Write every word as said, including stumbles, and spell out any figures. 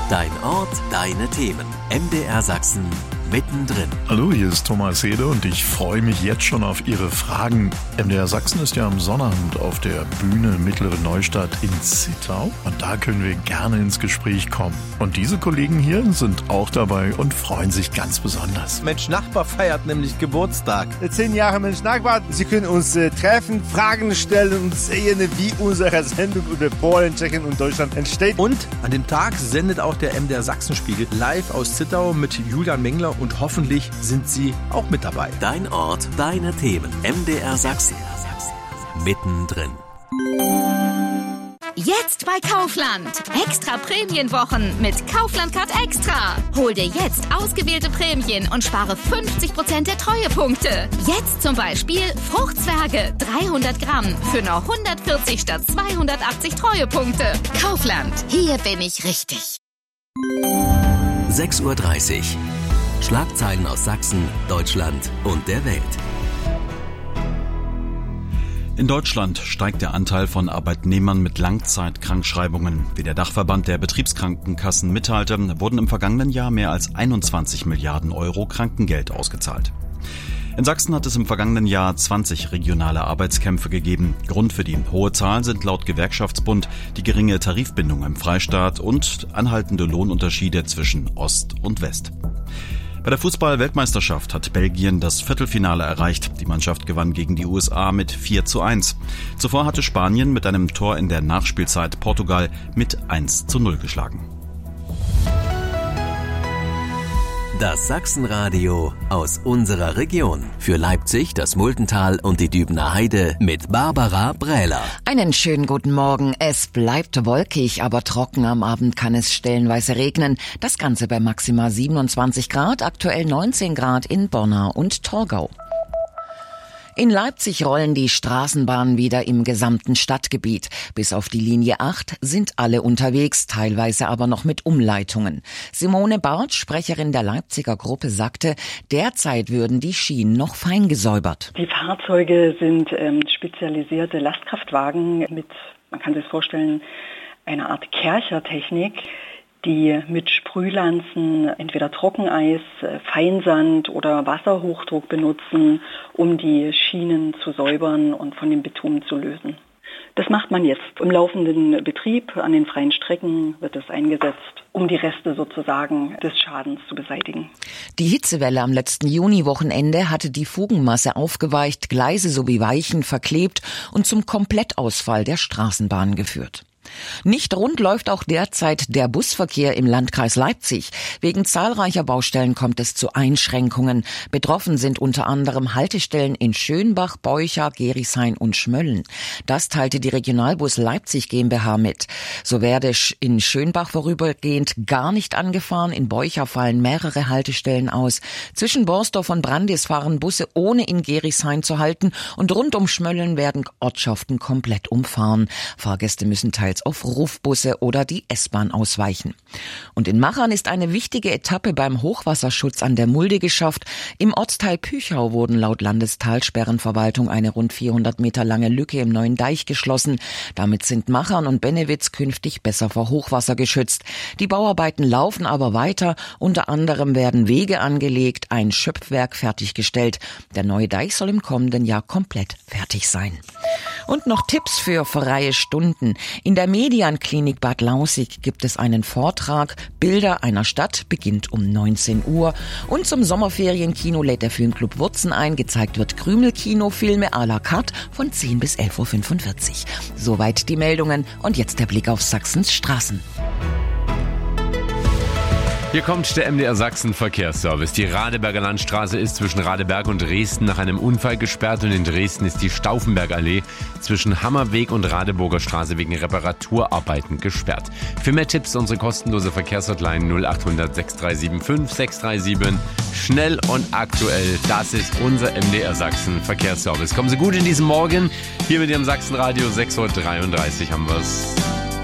Dein Ort, deine Themen. M D R Sachsen mittendrin. Hallo, hier ist Thomas Hede und ich freue mich jetzt schon auf Ihre Fragen. M D R Sachsen ist ja am Sonnabend auf der Bühne Mittlere Neustadt in Zittau und da können wir gerne ins Gespräch kommen. Und diese Kollegen hier sind auch dabei und freuen sich ganz besonders. Mensch Nachbar feiert nämlich Geburtstag. Zehn Jahre Mensch Nachbar. Sie können uns äh, treffen, Fragen stellen und sehen, wie unsere Sendung über Polen, Tschechien und Deutschland entsteht. Und an dem Tag sendet auch der M D R Sachsenspiegel live aus Zittau mit Julian Mengler und hoffentlich sind Sie auch mit dabei. Dein Ort, deine Themen. M D R Sachsen. Mittendrin. Jetzt bei Kaufland. Extra Prämienwochen mit Kaufland Card Extra. Hol dir jetzt ausgewählte Prämien und spare fünfzig Prozent der Treuepunkte. Jetzt zum Beispiel Fruchtzwerge dreihundert Gramm für nur hundertvierzig statt zweihundertachtzig Treuepunkte. Kaufland. Hier bin ich richtig. sechs Uhr dreißig. Schlagzeilen aus Sachsen, Deutschland und der Welt. In Deutschland steigt der Anteil von Arbeitnehmern mit Langzeitkrankschreibungen. Wie der Dachverband der Betriebskrankenkassen mitteilte, wurden im vergangenen Jahr mehr als einundzwanzig Milliarden Euro Krankengeld ausgezahlt. In Sachsen hat es im vergangenen Jahr zwanzig regionale Arbeitskämpfe gegeben. Grund für die hohe Zahl sind laut Gewerkschaftsbund die geringe Tarifbindung im Freistaat und anhaltende Lohnunterschiede zwischen Ost und West. Bei der Fußball-Weltmeisterschaft hat Belgien das Viertelfinale erreicht. Die Mannschaft gewann gegen die U S A mit vier zu eins. Zuvor hatte Spanien mit einem Tor in der Nachspielzeit Portugal mit eins zu null geschlagen. Das Sachsenradio aus unserer Region. Für Leipzig, das Multental und die Dübener Heide mit Barbara Brähler. Einen schönen guten Morgen. Es bleibt wolkig, aber trocken. Am Abend kann es stellenweise regnen. Das Ganze bei maximal siebenundzwanzig Grad, aktuell neunzehn Grad in Bonn und Torgau. In Leipzig rollen die Straßenbahnen wieder im gesamten Stadtgebiet. Bis auf die Linie acht sind alle unterwegs, teilweise aber noch mit Umleitungen. Simone Barth, Sprecherin der Leipziger Gruppe, sagte, derzeit würden die Schienen noch fein gesäubert. Die Fahrzeuge sind ähm, spezialisierte Lastkraftwagen mit, man kann sich vorstellen, einer Art Kerchertechnik, die mit Sprühlanzen entweder Trockeneis, Feinsand oder Wasserhochdruck benutzen, um die Schienen zu säubern und von dem Bitumen zu lösen. Das macht man jetzt. Im laufenden Betrieb an den freien Strecken wird es eingesetzt, um die Reste sozusagen des Schadens zu beseitigen. Die Hitzewelle am letzten Juniwochenende hatte die Fugenmasse aufgeweicht, Gleise sowie Weichen verklebt und zum Komplettausfall der Straßenbahn geführt. Nicht rund läuft auch derzeit der Busverkehr im Landkreis Leipzig. Wegen zahlreicher Baustellen kommt es zu Einschränkungen. Betroffen sind unter anderem Haltestellen in Schönbach, Beucha, Gerishain und Schmölln. Das teilte die Regionalbus Leipzig GmbH mit. So werde in Schönbach vorübergehend gar nicht angefahren. In Beucha fallen mehrere Haltestellen aus. Zwischen Borsdorf und Brandis fahren Busse ohne in Gerishain zu halten und rund um Schmölln werden Ortschaften komplett umfahren. Fahrgäste müssen teils auf Rufbusse oder die S-Bahn ausweichen. Und in Machern ist eine wichtige Etappe beim Hochwasserschutz an der Mulde geschafft. Im Ortsteil Püchau wurden laut Landestalsperrenverwaltung eine rund vierhundert Meter lange Lücke im neuen Deich geschlossen. Damit sind Machern und Bennewitz künftig besser vor Hochwasser geschützt. Die Bauarbeiten laufen aber weiter. Unter anderem werden Wege angelegt, ein Schöpfwerk fertiggestellt. Der neue Deich soll im kommenden Jahr komplett fertig sein. Und noch Tipps für freie Stunden. In der Median-Klinik Bad Lausick gibt es einen Vortrag. Bilder einer Stadt beginnt um neunzehn Uhr. Und zum Sommerferienkino lädt der Filmclub Wurzen ein. Gezeigt wird Krümel-Kinofilme à la carte von zehn bis elf Uhr fünfundvierzig. Soweit die Meldungen. Und jetzt der Blick auf Sachsens Straßen. Hier kommt der M D R Sachsen Verkehrsservice. Die Radeberger Landstraße ist zwischen Radeberg und Dresden nach einem Unfall gesperrt und in Dresden ist die Stauffenbergallee zwischen Hammerweg und Radeburger Straße wegen Reparaturarbeiten gesperrt. Für mehr Tipps unsere kostenlose Verkehrshotline null acht hundert sechs drei sieben fünf sechs drei sieben. Schnell und aktuell, das ist unser M D R Sachsen Verkehrsservice. Kommen Sie gut in diesen Morgen. Hier mit Ihrem Sachsenradio sechs Uhr dreiunddreißig haben wir's.